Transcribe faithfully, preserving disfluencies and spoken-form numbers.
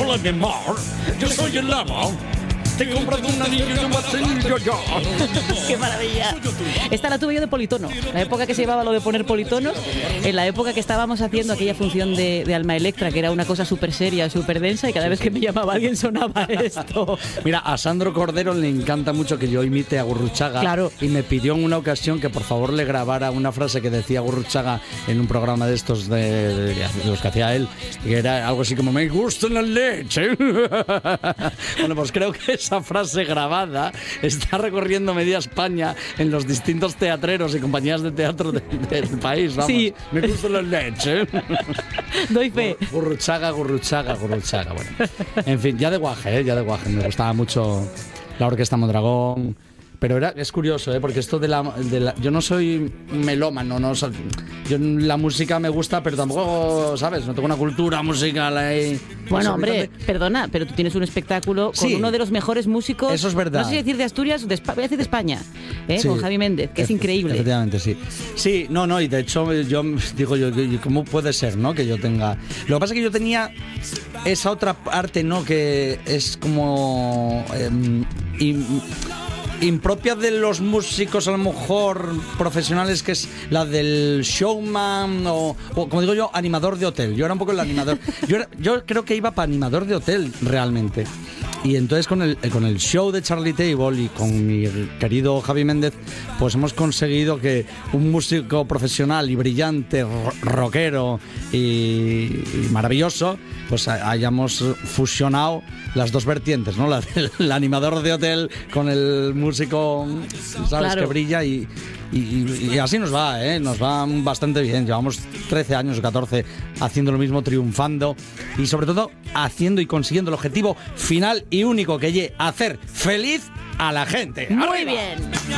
hola mi amor, yo soy el amo. Te he comprado un anillo y un martillo yo. ¡Qué maravilla! Esta la tuve yo de politono. La época que se llevaba lo de poner politonos, en la época que estábamos haciendo aquella función de, de Alma Electra, que era una cosa súper seria, súper densa, y cada vez que me llamaba alguien sonaba esto. Mira, a Sandro Cordero le encanta mucho que yo imite a Gurruchaga. Claro. Y me pidió en una ocasión que por favor le grabara una frase que decía Gurruchaga en un programa de estos de, de, de los que hacía él, y era algo así como: me gusta la leche. Bueno, pues creo que esa frase grabada está recorriendo media España en los distintos teatreros y compañías de teatro de, de, del país. Vamos. Sí. Me gusta la leche. Doy fe. Gurruchaga, Gurruchaga, Gurruchaga. Bueno, en fin, ya de guaje, ¿eh? ya de guaje. Me gustaba mucho la Orquesta Mondragón. Pero era, es curioso, ¿eh? Porque esto de la, de la... Yo no soy melómano, ¿no? O sea, yo la música me gusta, pero tampoco, ¿sabes? No tengo una cultura musical ahí. Bueno, hombre, perdona, pero tú tienes un espectáculo con sí, uno de los mejores músicos. Eso es verdad. No sé si decir de Asturias, de Espa- voy a decir de España, ¿eh? Sí. Con Javi Méndez, que es Efe- increíble. Efectivamente, sí. Sí, no, no, y de hecho yo digo yo, ¿cómo puede ser, no? Que yo tenga... Lo que pasa es que yo tenía esa otra parte, ¿no? Que es como... Eh, y, impropia de los músicos a lo mejor profesionales, que es la del showman o, o como digo yo, animador de hotel. Yo era un poco el animador. Yo, era, yo creo que iba para animador de hotel realmente. Y entonces con el, con el show de Charlie Table y con mi querido Javi Méndez, pues hemos conseguido que un músico profesional y brillante, ro- rockero y, y maravilloso, pues hayamos fusionado las dos vertientes, ¿no? La del animador de hotel con el músico, ¿sabes? Claro. Que brilla y, y, y así nos va, ¿eh? Nos va bastante bien. Llevamos trece años o catorce haciendo lo mismo, triunfando y sobre todo haciendo y consiguiendo el objetivo final y único, que es hacer feliz a la gente. Muy ¡Arriba! bien.